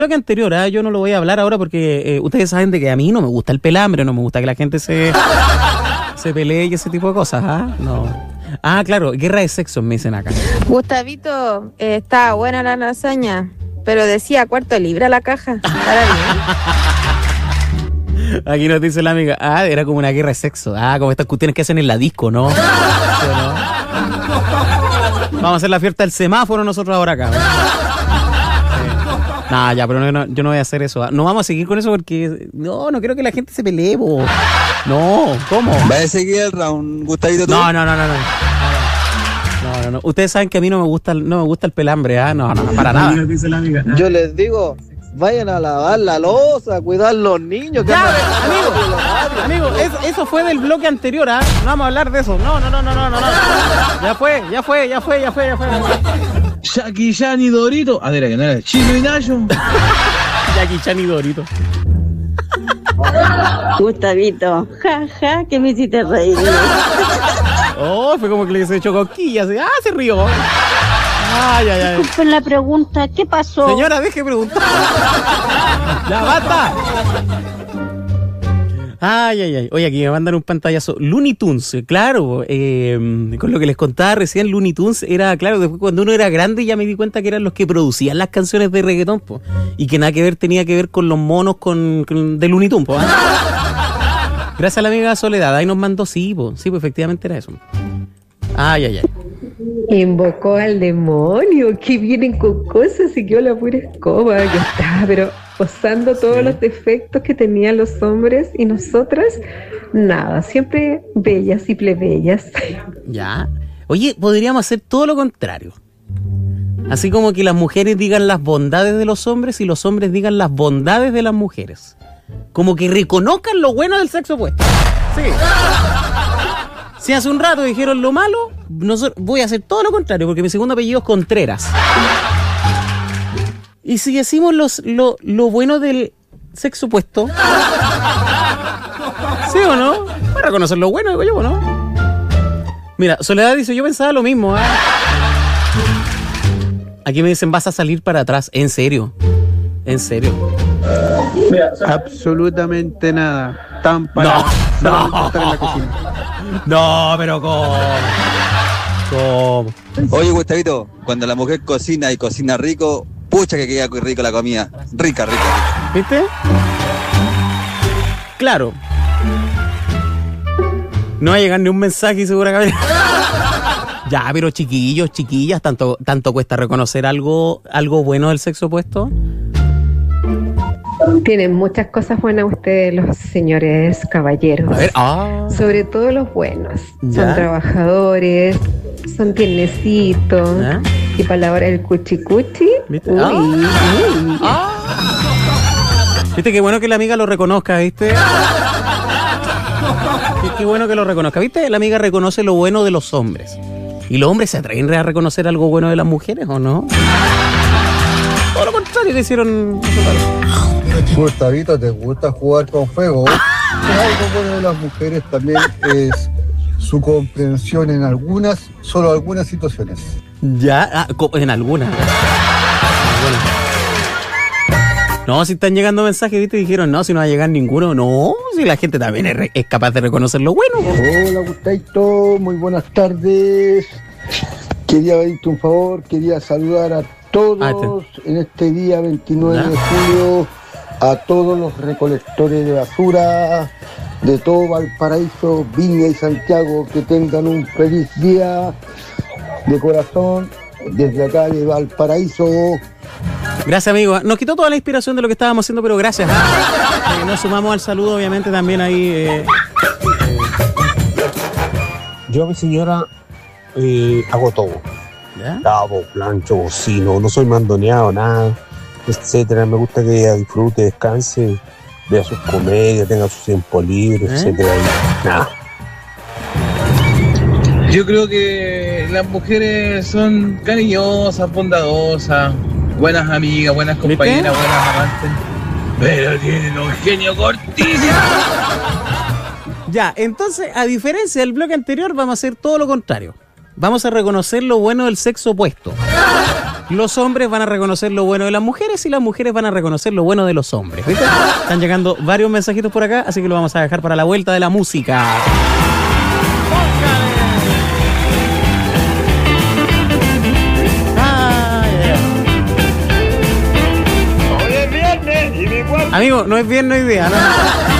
bloque anterior, yo no lo voy a hablar ahora porque ustedes saben de que a mí no me gusta el pelambre, no me gusta que la gente se pelee y ese tipo de cosas, no. Claro, guerra de sexos me dicen acá. Gustavito, está buena la lasaña, pero decía cuarto de libra la caja. ¿Estará bien? Aquí nos dice la amiga, era como una guerra de sexo, como estas cuestiones que hacen en la disco, ¿no? ¿Sí, no? Vamos a hacer la fiesta del semáforo nosotros ahora acá. Ya, pero yo no voy a hacer eso. No vamos a seguir con eso porque no quiero que la gente se pelee, po. No, ¿cómo? ¿Va a seguir el round, Gustavito? ¿Tú? No. Ustedes saben que a mí no me gusta el pelambre, no, para nada. Yo les digo, vayan a lavar la loza, cuidar los niños. Amigo, eso fue del bloque anterior, No vamos a hablar de eso. No. Ya fue. Jackie Chan y Dorito. Que no era Chino y Nayo. Jackie Chan y Dorito. Gustavito, jaja, que me hiciste reír. Fue como que le hice hecho cosquillas. Se rió. Ay. Disculpen la pregunta, ¿qué pasó? Señora, deje preguntar. Ya basta. Ay. Oye, aquí me mandan un pantallazo. Looney Tunes, claro. Con lo que les contaba recién, Looney Tunes era, claro, después cuando uno era grande ya me di cuenta que eran los que producían las canciones de reggaetón, po. Y que nada que ver tenía que ver con los monos de Looney Tunes, po. Gracias a la amiga Soledad, ahí nos mandó, sí, pues efectivamente era eso. Ay. Invocó al demonio, que vienen con cosas y quedó la pura escoba, que estaba, pero posando todos los defectos que tenían los hombres y nosotras, nada, siempre bellas y plebeyas. Ya. Oye, podríamos hacer todo lo contrario. Así como que las mujeres digan las bondades de los hombres y los hombres digan las bondades de las mujeres. Como que reconozcan lo bueno del sexo opuesto. Sí. Si hace un rato dijeron lo malo, voy a hacer todo lo contrario, porque mi segundo apellido es Contreras. Y si decimos lo bueno del sexo opuesto, ¿sí o no? Para reconocer lo bueno, digo yo, ¿no? Mira, Soledad dice, yo pensaba lo mismo, Aquí me dicen, vas a salir para atrás. ¿En serio? Absolutamente nada. Tan para estar en la cocina. No, pero ¿cómo? Oye, Gustavito, cuando la mujer cocina y cocina rico, pucha que queda rico la comida. Rica. ¿Viste? Claro. No va a llegar ni un mensaje seguramente. Ya, pero chiquillos, chiquillas, ¿tanto cuesta reconocer algo bueno del sexo opuesto? Tienen muchas cosas buenas ustedes, los señores caballeros. A ver, sobre todo los buenos. Ya. Son trabajadores, son tiernecitos. Y palabra el cuchicuchi. ¿Viste? Viste, qué bueno que la amiga lo reconozca, ¿viste? Qué bueno que lo reconozca, ¿viste? La amiga reconoce lo bueno de los hombres. ¿Y los hombres se atreven a reconocer algo bueno de las mujeres o no? Todo lo contrario que hicieron. Gustavito, ¿te gusta jugar con fuego? Algo bueno de las mujeres también es su comprensión en solo algunas situaciones. Ya, en algunas. No, si están llegando mensajes, ¿viste? Dijeron, no, si no va a llegar ninguno. No, si la gente también es capaz de reconocer lo bueno. Hola, Gustavito, muy buenas tardes. Quería pedirte un favor, quería saludar a todos en este día 29 de julio, a todos los recolectores de basura de todo Valparaíso, Viña y Santiago, que tengan un feliz día de corazón desde acá de Valparaíso. Gracias, amigo. Nos quitó toda la inspiración de lo que estábamos haciendo, pero gracias. Nos sumamos al saludo, obviamente, también ahí. Yo a mi señora hago todo. ¿Ya? Lavo, plancho, cocino, no soy mandoneado, nada, etcétera. Me gusta que ella disfrute, descanse, vea sus comedias, tenga su tiempo libre, etcétera. Y nada. Yo creo que las mujeres son cariñosas, bondadosas, buenas amigas, buenas compañeras, buenas amantes, pero tienen un genio cortísimo. Ya, entonces, a diferencia del bloque anterior, vamos a hacer todo lo contrario. Vamos a reconocer lo bueno del sexo opuesto. los hombres van a reconocer lo bueno de las mujeres y las mujeres van a reconocer lo bueno de los hombres. ¿Viste? Están llegando varios mensajitos por acá, así que lo vamos a dejar para la vuelta de la música. Amigo, no es viernes hoy día, ¿no?